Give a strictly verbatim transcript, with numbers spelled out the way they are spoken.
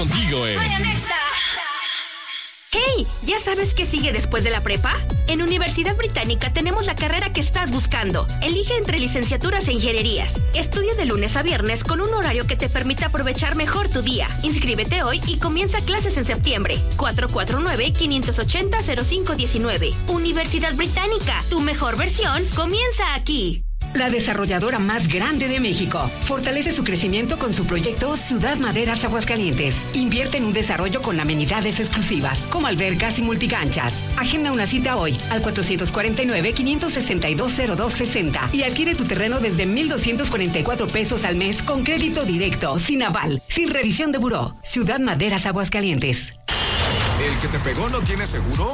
Contigo, eh. ¡Hey! ¿Ya sabes qué sigue después de la prepa? En Universidad Británica tenemos la carrera que estás buscando. Elige entre licenciaturas e ingenierías. Estudia de lunes a viernes con un horario que te permita aprovechar mejor tu día. Inscríbete hoy y comienza clases en septiembre. cuatro cuatro nueve, cinco ocho cero, cero cinco uno nueve. Universidad Británica, tu mejor versión comienza aquí. La desarrolladora más grande de México fortalece su crecimiento con su proyecto Ciudad Maderas Aguascalientes. Invierte en un desarrollo con amenidades exclusivas como albercas y multicanchas. Agenda una cita hoy al cuatro cuatro nueve, cinco seis dos, cero dos seis cero y adquiere tu terreno desde mil doscientos cuarenta y cuatro pesos al mes con crédito directo, sin aval, sin revisión de buró. Ciudad Maderas Aguascalientes. ¿El que te pegó no tiene seguro?